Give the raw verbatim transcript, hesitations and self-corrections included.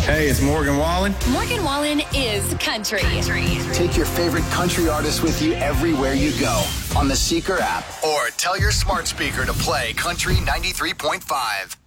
Hey, it's Morgan Wallen. Morgan Wallen is country. Take your favorite country artist with you everywhere you go on the Seeker app, or tell your smart speaker to play Country ninety-three point five.